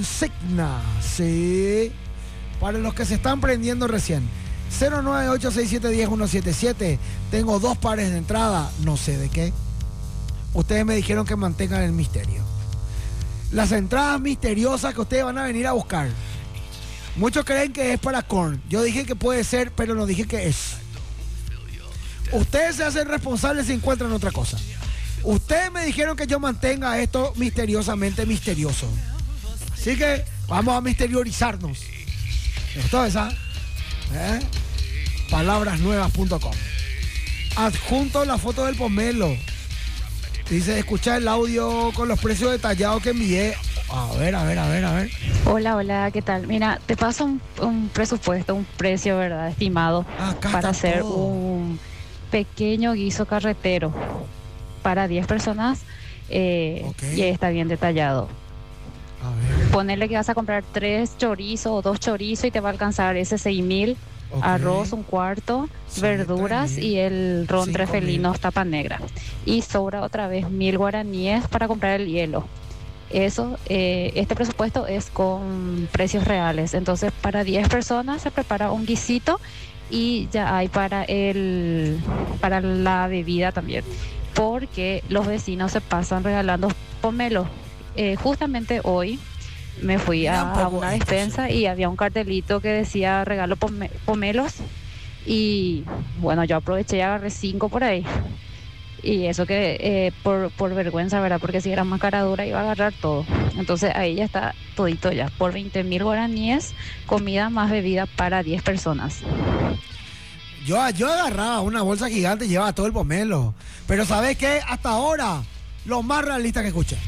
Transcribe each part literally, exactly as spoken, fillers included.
consigna, sí. Para los que se están prendiendo recién. cero nueve ocho seis siete uno cero uno siete siete. Tengo dos pares de entrada, no sé de qué. Ustedes me dijeron que mantengan el misterio. Las entradas misteriosas que ustedes van a venir a buscar. Muchos creen que es para Korn. Yo dije que puede ser, pero no dije que es. Ustedes se hacen responsables si encuentran otra cosa. Ustedes me dijeron que yo mantenga esto misteriosamente misterioso. Así que vamos a misteriorizarnos. ¿Esto es esa? ¿Eh? palabras nuevas punto com. Adjunto la foto del pomelo. Dice, escucha el audio con los precios detallados que envié. A ver, a ver, a ver, a ver. Hola, hola, ¿qué tal? Mira, te paso un, un presupuesto, un precio, ¿verdad? Estimado Acá para está hacer todo. un pequeño guiso carretero para diez personas eh, Ok. y está bien detallado. A ver. Ponerle que vas a comprar tres chorizos o dos chorizos y te va a alcanzar ese seis mil. Ok. Arroz un cuarto, Sí, verduras tres mil. y el ron Cinco tres mil. felinos tapa negra. Y sobra otra vez mil guaraníes para comprar el hielo. Eso, eh, este presupuesto es con precios reales. Entonces, para diez personas se prepara un guisito y ya hay para el para la bebida también. Porque los vecinos se pasan regalando pomelos. Eh, justamente hoy me fui Mira a, un a poco una esto, despensa sí. y había un cartelito que decía regalo pome- pomelos. Y bueno, yo aproveché y agarré cinco por ahí. Y eso que eh, por, por vergüenza, ¿verdad? Porque si era más cara dura iba a agarrar todo. Entonces ahí ya está todito ya. Por veinte mil guaraníes, comida más bebida para diez personas. Yo, yo agarraba una bolsa gigante y llevaba todo el pomelo. Pero ¿sabes qué? Hasta ahora, lo más realista que escuché.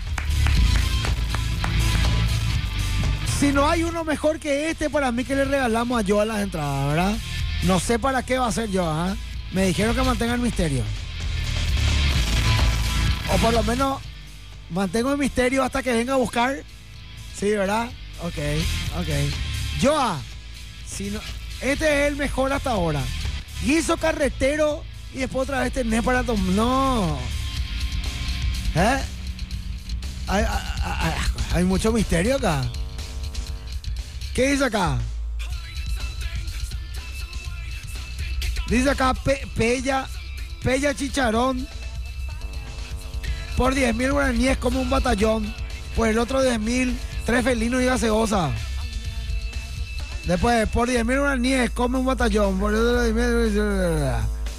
Si no hay uno mejor que este, para mí que le regalamos a Joa las entradas, ¿verdad? No sé para qué va a ser Joa, ¿eh? Me dijeron que mantenga el misterio. O por lo menos mantengo el misterio hasta que venga a buscar. Sí, ¿verdad? Ok, ok. Joa, si no, este es el mejor hasta ahora. Guiso carretero y después otra vez tenés para tomar. No. ¿Eh? Hay, hay, hay, hay mucho misterio acá. ¿Qué dice acá? Dice acá pe, Pella, Pella Chicharón. Por diez mil guaraníes como un batallón. Por el otro diez mil, tres felinos y gaseosa. Después, por diez mil guaraníes come un batallón. Por el otro diez mil...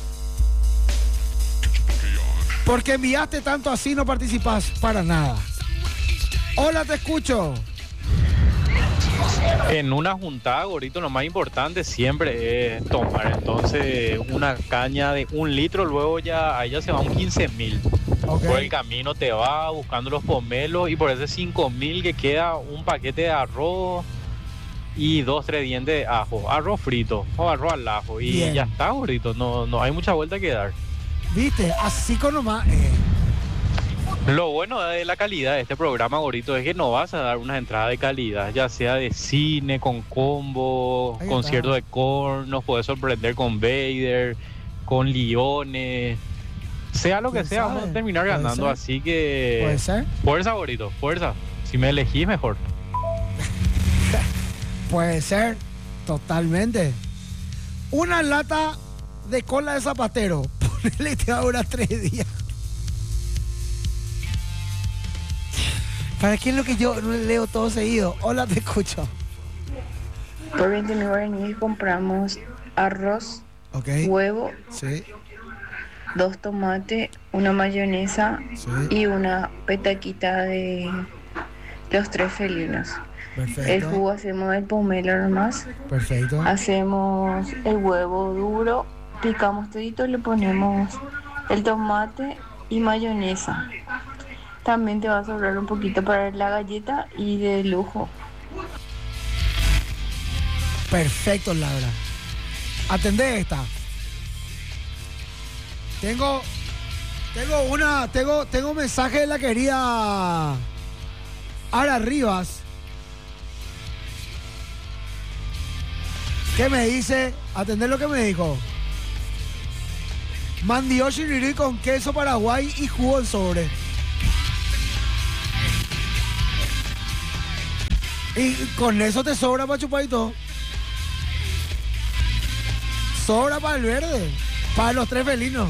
Porque enviaste tanto así no participas para nada. Hola, te escucho. En una juntada, Gorito, lo más importante siempre es tomar. Entonces, una caña de un litro, luego ya ahí ya se va un quince mil. Okay. Por el camino te va buscando los pomelos y por ese cinco mil que queda un paquete de arroz y dos, tres dientes de ajo. Arroz frito o arroz al ajo. Y Bien. ya está, Gorito. No, no hay mucha vuelta que dar. ¿Viste? Así con nomás. Eh. Lo bueno de la calidad de este programa, Gorito, es que no vas a dar unas entradas de calidad, ya sea de cine, con combo, Ahí concierto está. de Korn, nos puedes sorprender con Vader, con Leones, sea lo que ¿Quién sea, sabe? vamos a terminar Puede ganando, ser. así que ¿Puede ser? fuerza, Gorito, fuerza. Si me elegís, mejor. Puede ser. Totalmente. Una lata de cola de zapatero. Ponele, te va a durar tres días. ¿Para qué es lo que yo leo todo seguido? Hola, te escucho. Por veinte mil guaraníes compramos arroz, Ok. huevo, Sí, dos tomates, una mayonesa sí. y una petaquita de los tres felinos. El Perfecto. jugo hacemos el pomelo nomás. Perfecto. Hacemos el huevo duro, picamos todito, le ponemos el tomate y mayonesa. También te va a sobrar un poquito para la galleta y de lujo. Perfecto, Laura. Atendé esta. Tengo. Tengo una. Tengo, tengo un mensaje de la querida Ara Rivas. ¿Qué me dice? Atender lo que me dijo. Mandioshi niri con queso paraguay y jugo en sobre. Y con eso te sobra para chupar y todo. Sobra para el verde. Para los tres felinos.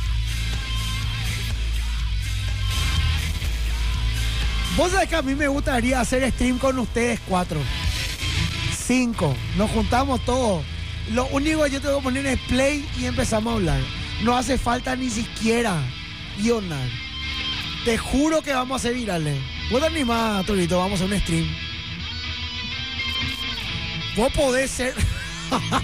Vos sabés que a mí me gustaría hacer stream con ustedes cuatro. Cinco. Nos juntamos todos. Lo único que yo tengo que poner es play y empezamos a hablar. No hace falta ni siquiera guionar. Te juro que vamos a hacer virales. Vos te animás, Torito, vamos a hacer un stream. Vos podés ser...